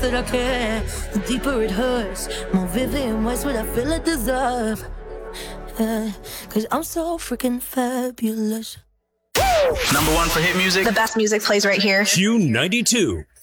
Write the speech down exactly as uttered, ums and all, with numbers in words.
that I care, the deeper it hurts. More vivid in ways what I feel I deserve. Yeah, cause I'm so freaking fabulous. Number one for hit music. The best music plays right here. Q ninety-two.